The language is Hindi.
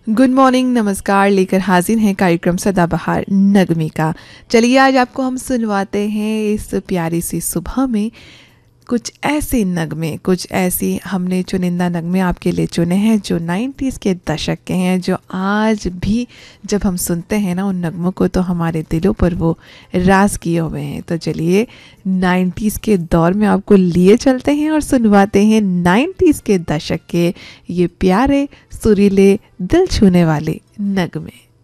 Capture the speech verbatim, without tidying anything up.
गुड मॉर्निंग, नमस्कार लेकर हाजिर हैं कार्यक्रम सदाबहार नगमे का। चलिए आज आपको हम सुनवाते हैं इस प्यारी सी सुबह में कुछ ऐसे नगमे, कुछ ऐसी हमने चुनिंदा नगमे आपके लिए चुने हैं जो नाइन्टीज़ के दशक के हैं, जो आज भी जब हम सुनते हैं ना उन नगमों को तो हमारे दिलों पर वो राज किए हुए हैं। तो चलिए नाइन्टीज़ के दौर में आपको लिए चलते हैं और सुनवाते हैं नाइन्टीज़ के दशक के ये प्यारे सुरीले दिल छूने वाले नगमे।